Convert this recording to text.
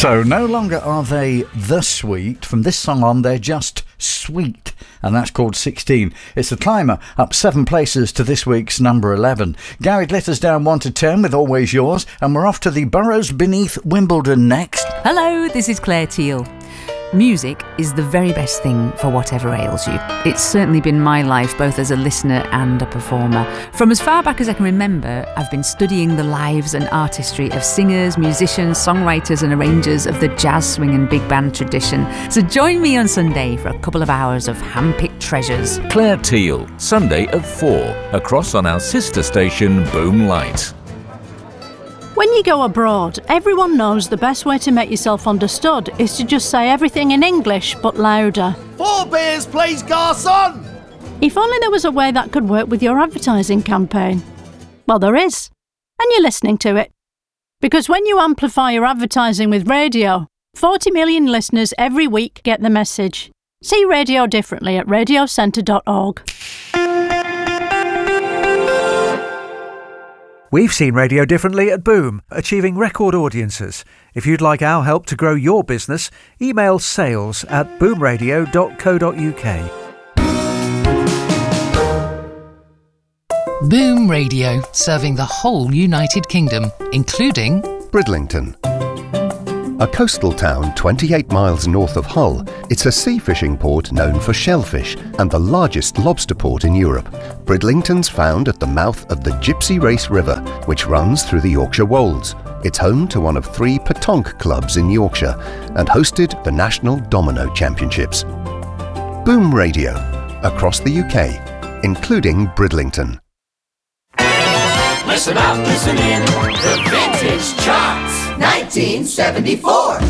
So no longer are they the sweet. From this song on, they're just sweet. And that's called 16. It's a climber up 7 places to this week's number 11. Gary Glitter's down 1 to 10 with Always Yours. And we're off to the boroughs beneath Wimbledon next. Hello, this is Claire Teal. Music is the very best thing for whatever ails you. It's certainly been my life, both as a listener and a performer. From as far back as I can remember, I've been studying the lives and artistry of singers, musicians, songwriters and arrangers of the jazz, swing and big band tradition. So join me on Sunday for a couple of hours of hand-picked treasures. Claire Teal, Sunday at 4, across on our sister station Boom Light. When you go abroad, everyone knows the best way to make yourself understood is to just say everything in English, but louder. 4 beers, please, garçon! If only there was a way that could work with your advertising campaign. Well, there is. And you're listening to it. Because when you amplify your advertising with radio, 40 million listeners every week get the message. See radio differently at radiocentre.org. We've seen radio differently at Boom, achieving record audiences. If you'd like our help to grow your business, email sales@boomradio.co.uk. Boom Radio, serving the whole United Kingdom, including Bridlington. A coastal town 28 miles north of Hull, it's a sea fishing port known for shellfish and the largest lobster port in Europe. Bridlington's found at the mouth of the Gypsy Race River, which runs through the Yorkshire Wolds. It's home to one of 3 petanque clubs in Yorkshire and hosted the National Domino Championships. Boom Radio, across the UK, including Bridlington. Listen up, listen in, the Vintage Charts, 1974.